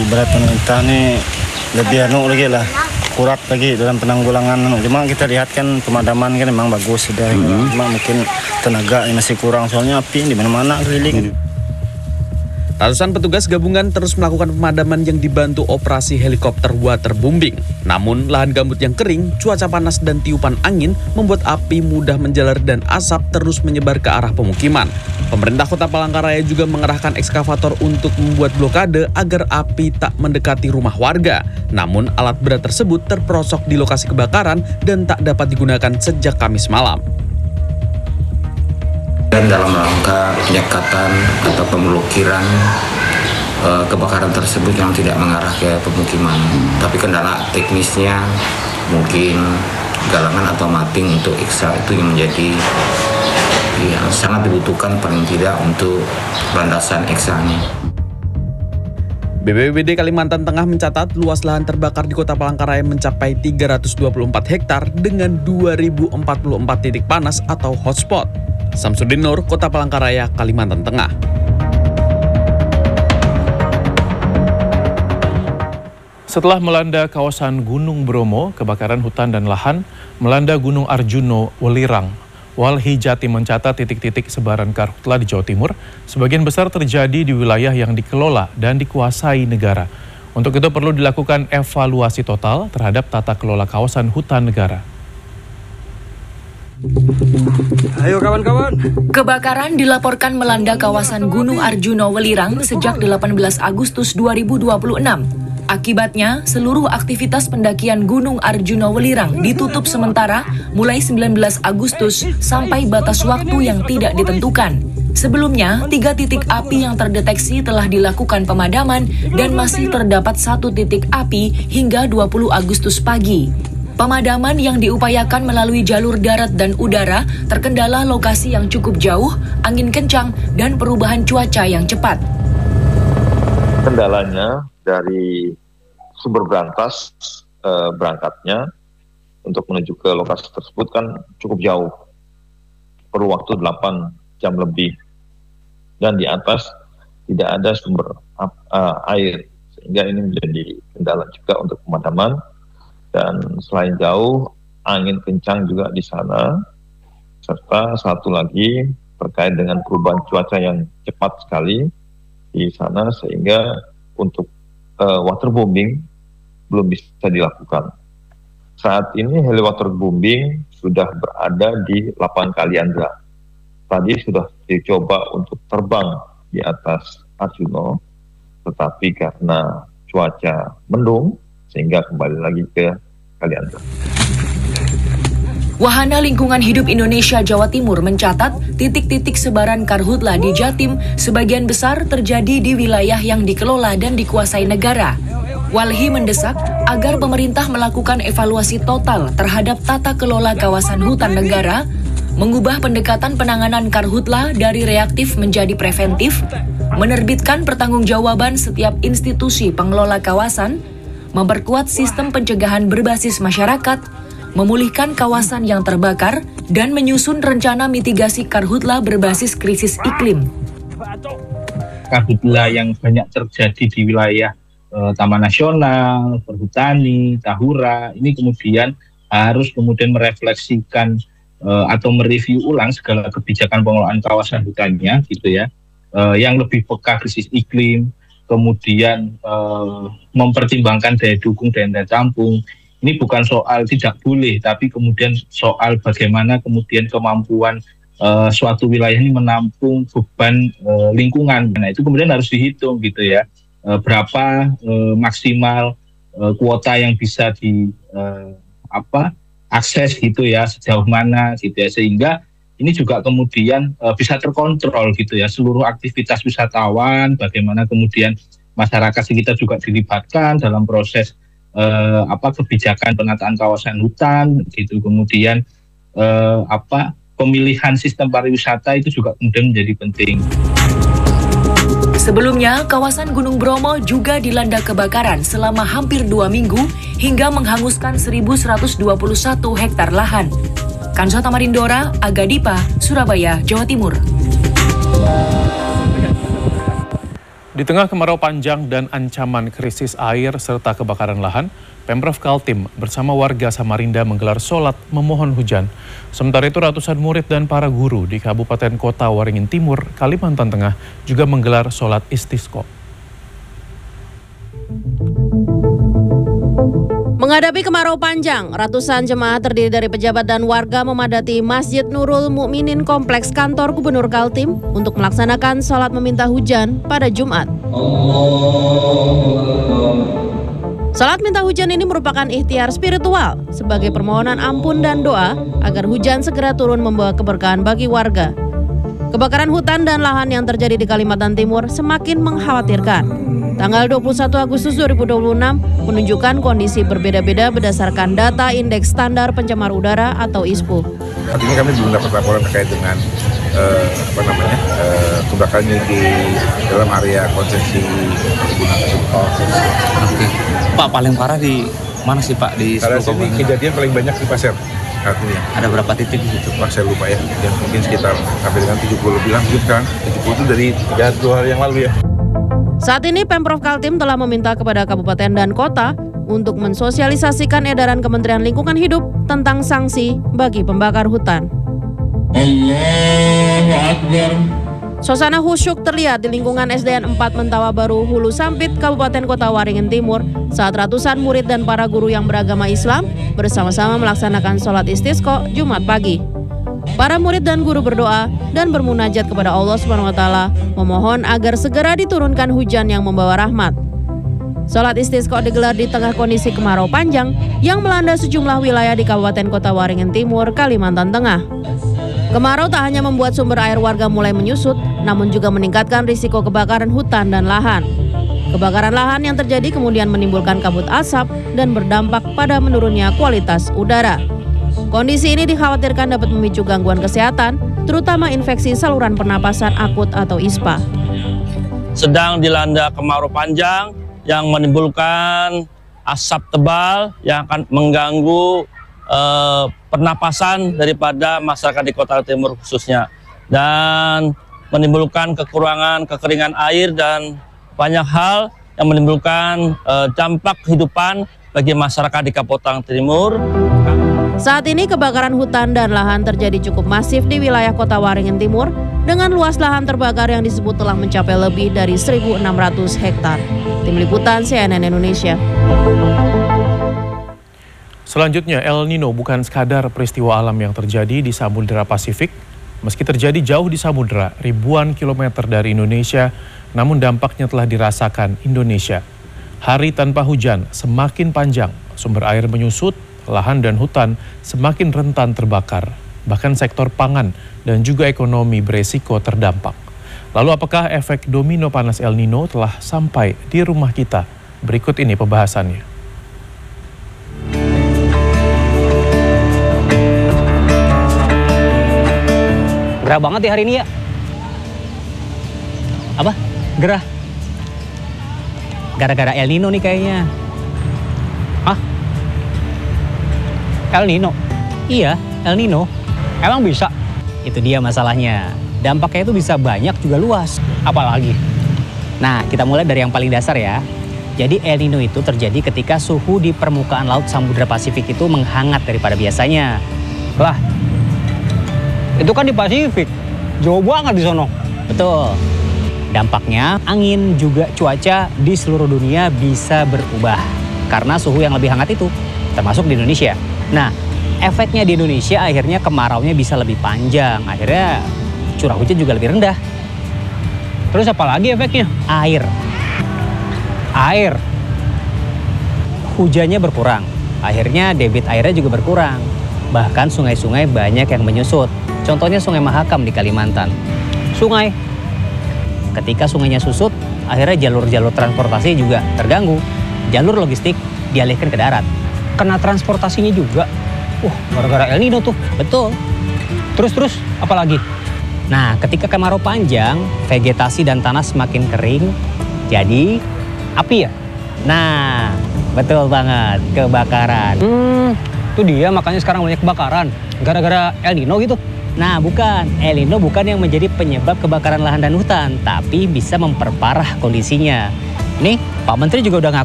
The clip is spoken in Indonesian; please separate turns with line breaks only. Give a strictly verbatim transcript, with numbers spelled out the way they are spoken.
ibarat pemerintah nih lebih anu lagi lah, kurat lagi dalam penanggulangan. Cuma kita lihat kan pemadaman kan memang bagus sudah, hmm. cuma mungkin tenaga masih kurang soalnya api di mana-mana keliling.
Ratusan petugas gabungan terus melakukan pemadaman yang dibantu operasi helikopter waterbombing. Namun lahan gambut yang kering, cuaca panas dan tiupan angin membuat api mudah menjalar dan asap terus menyebar ke arah pemukiman. Pemerintah Kota Palangkaraya juga mengerahkan ekskavator untuk membuat blokade agar api tak mendekati rumah warga. Namun alat berat tersebut terperosok di lokasi kebakaran dan tak dapat digunakan sejak Kamis malam.
Dan dalam rangka penyekatan atau pemblokiran eh, kebakaran tersebut yang tidak mengarah ke pemukiman, tapi kendala teknisnya mungkin galangan atau mating untuk eksa itu yang menjadi yang sangat dibutuhkan paling tidak untuk landasan eksanya.
B P B D Kalimantan Tengah mencatat luas lahan terbakar di Kota Palangkaraya mencapai tiga ratus dua puluh empat hektar dengan dua ribu empat puluh empat titik panas atau hotspot. Samsudin Nur, Kota Palangkaraya, Kalimantan Tengah.
Setelah melanda kawasan Gunung Bromo, kebakaran hutan dan lahan melanda Gunung Arjuno, Welirang. Walhi Jatim mencatat titik-titik sebaran karhutla di Jawa Timur, sebagian besar terjadi di wilayah yang dikelola dan dikuasai negara. Untuk itu perlu dilakukan evaluasi total terhadap tata kelola kawasan hutan negara.
Ayo kawan-kawan.
Kebakaran dilaporkan melanda kawasan Gunung Arjuno Welirang sejak delapan belas Agustus dua ribu dua puluh enam. Akibatnya, seluruh aktivitas pendakian Gunung Arjuno Welirang ditutup sementara mulai sembilan belas Agustus sampai batas waktu yang tidak ditentukan. Sebelumnya, tiga titik api yang terdeteksi telah dilakukan pemadaman dan masih terdapat satu titik api hingga dua puluh Agustus pagi. Pemadaman yang diupayakan melalui jalur darat dan udara terkendala lokasi yang cukup jauh, angin kencang, dan perubahan cuaca yang cepat.
Kendalanya dari sumber berantas eh, berangkatnya untuk menuju ke lokasi tersebut kan cukup jauh, perlu waktu delapan jam lebih, dan di atas tidak ada sumber uh, air, sehingga ini menjadi kendala juga untuk pemadaman. Dan selain jauh, angin kencang juga di sana, serta satu lagi terkait dengan perubahan cuaca yang cepat sekali di sana, sehingga untuk uh, waterbombing belum bisa dilakukan. Saat ini heli waterbombing sudah berada di lapangan Kaliandra. Tadi sudah dicoba untuk terbang di atas Arjuno, tetapi karena cuaca mendung, sehingga kembali lagi ke Kaliandra.
Wahana Lingkungan Hidup Indonesia Jawa Timur mencatat titik-titik sebaran karhutla di Jatim sebagian besar terjadi di wilayah yang dikelola dan dikuasai negara. Walhi mendesak agar pemerintah melakukan evaluasi total terhadap tata kelola kawasan hutan negara, mengubah pendekatan penanganan karhutla dari reaktif menjadi preventif, menerbitkan pertanggungjawaban setiap institusi pengelola kawasan, memperkuat sistem pencegahan berbasis masyarakat, memulihkan kawasan yang terbakar, dan menyusun rencana mitigasi karhutla berbasis krisis iklim.
Karhutla yang banyak terjadi di wilayah eh, Taman Nasional, Perhutani, Tahura, ini kemudian harus kemudian merefleksikan eh, atau mereview ulang segala kebijakan pengelolaan kawasan hutannya, gitu ya, eh, yang lebih peka krisis iklim, kemudian eh, mempertimbangkan daya dukung dan daya tampung. Ini bukan soal tidak boleh, tapi kemudian soal bagaimana kemudian kemampuan uh, suatu wilayah ini menampung beban uh, lingkungan. Nah, itu kemudian harus dihitung gitu ya, uh, berapa uh, maksimal uh, kuota yang bisa di uh, apa akses gitu ya, sejauh mana gitu ya, sehingga ini juga kemudian uh, bisa terkontrol gitu ya, seluruh aktivitas wisatawan, bagaimana kemudian masyarakat sekitar juga dilibatkan dalam proses Uh, apa kebijakan penataan kawasan hutan gitu, kemudian uh, apa pemilihan sistem pariwisata itu juga kemudian menjadi penting.
Sebelumnya, kawasan Gunung Bromo juga dilanda kebakaran selama hampir dua minggu hingga menghanguskan seribu seratus dua puluh satu hektar lahan. Kansa Tamarindora, Agadipa, Surabaya, Jawa Timur.
Di tengah kemarau panjang dan ancaman krisis air serta kebakaran lahan, Pemprov Kaltim bersama warga Samarinda menggelar sholat memohon hujan. Sementara itu ratusan murid dan para guru di Kabupaten Kota Waringin Timur, Kalimantan Tengah juga menggelar sholat istisqa.
Menghadapi kemarau panjang, ratusan jemaah terdiri dari pejabat dan warga memadati Masjid Nurul Mukminin Kompleks Kantor Gubernur Kaltim untuk melaksanakan sholat meminta hujan pada Jumat. Sholat minta hujan ini merupakan ikhtiar spiritual sebagai permohonan ampun dan doa agar hujan segera turun membawa keberkahan bagi warga. Kebakaran hutan dan lahan yang terjadi di Kalimantan Timur semakin mengkhawatirkan. Tanggal dua puluh satu Agustus dua ribu dua puluh enam menunjukkan kondisi berbeda-beda berdasarkan data Indeks Standar Pencemar Udara atau I S P U.
Saat ini kami belum dapat laporan terkait dengan eh, apa namanya eh, kebakaran di dalam area konsesi perkebunan tersebut. Oh,
oke. Pak, paling parah di mana sih Pak di
seluruh sini? Kejadian paling banyak di Pasir. Artinya.
Ada berapa titik di situ?
Pak, saya lupa ya. Dan mungkin sekitar sampai dengan tujuh puluh lebih langsung sekarang. tujuh puluh itu dari tiga dua hari yang lalu ya.
Saat ini Pemprov Kaltim telah meminta kepada kabupaten dan kota untuk mensosialisasikan edaran Kementerian Lingkungan Hidup tentang sanksi bagi pembakar hutan. Allahu Akbar. Suasana khusyuk terlihat di lingkungan S D N empat Mentawa Baru, Hulu Sampit, Kabupaten Kota Waringin Timur saat ratusan murid dan para guru yang beragama Islam bersama-sama melaksanakan sholat istisqa Jumat pagi. Para murid dan guru berdoa dan bermunajat kepada Allah Subhanahu wa taala, memohon agar segera diturunkan hujan yang membawa rahmat. Sholat istisqa digelar di tengah kondisi kemarau panjang yang melanda sejumlah wilayah di Kabupaten Kota Waringin Timur, Kalimantan Tengah. Kemarau tak hanya membuat sumber air warga mulai menyusut, namun juga meningkatkan risiko kebakaran hutan dan lahan. Kebakaran lahan yang terjadi kemudian menimbulkan kabut asap dan berdampak pada menurunnya kualitas udara. Kondisi ini dikhawatirkan dapat memicu gangguan kesehatan, terutama infeksi saluran pernapasan akut atau I S P A.
Sedang dilanda kemarau panjang yang menimbulkan asap tebal yang akan mengganggu eh, pernapasan daripada masyarakat di Kota Timur khususnya, dan menimbulkan kekurangan kekeringan air dan banyak hal yang menimbulkan eh, dampak kehidupan bagi masyarakat di Kabupaten Timur.
Saat ini kebakaran hutan dan lahan terjadi cukup masif di wilayah Kota Waringin Timur dengan luas lahan terbakar yang disebut telah mencapai lebih dari seribu enam ratus hektar. Tim Liputan C N N Indonesia.
Selanjutnya, El Nino bukan sekadar peristiwa alam yang terjadi di Samudra Pasifik. Meski terjadi jauh di samudra, ribuan kilometer dari Indonesia, namun dampaknya telah dirasakan Indonesia. Hari tanpa hujan semakin panjang, sumber air menyusut, lahan dan hutan semakin rentan terbakar. Bahkan sektor pangan dan juga ekonomi beresiko terdampak. Lalu apakah efek domino panas El Nino telah sampai di rumah kita? Berikut ini pembahasannya.
Gerah banget ya hari ini ya. Apa? Gerah. Gara-gara El Nino nih kayaknya. Hah? El Nino? Iya, El Nino. Emang bisa? Itu dia masalahnya. Dampaknya itu bisa banyak juga luas. Apalagi? Nah, kita mulai dari yang paling dasar ya. Jadi El Nino itu terjadi ketika suhu di permukaan laut Samudra Pasifik itu menghangat daripada biasanya. Lah, itu kan di Pasifik. Jauh banget di sono. Betul. Dampaknya angin juga cuaca di seluruh dunia bisa berubah karena suhu yang lebih hangat itu, termasuk di Indonesia. Nah, efeknya di Indonesia akhirnya kemaraunya bisa lebih panjang, akhirnya curah hujan juga lebih rendah. Terus apa lagi efeknya? Air. Air. Hujannya berkurang, akhirnya debit airnya juga berkurang. Bahkan sungai-sungai banyak yang menyusut. Contohnya Sungai Mahakam di Kalimantan. Sungai. Ketika sungainya susut, akhirnya jalur-jalur transportasi juga terganggu. Jalur logistik dialihkan ke darat. Kena transportasinya juga. Wah, gara-gara El Nino tuh. Betul. Terus-terus, apa lagi? Nah, ketika kemarau panjang, vegetasi dan tanah semakin kering. Jadi, api ya? Nah, betul banget. Kebakaran. Hmm, itu dia makanya sekarang banyak kebakaran. Gara-gara El Nino gitu. Nah, bukan. El Nino bukan yang menjadi penyebab kebakaran lahan dan hutan, tapi bisa memperparah kondisinya. Nih, Pak Menteri juga udah ngaku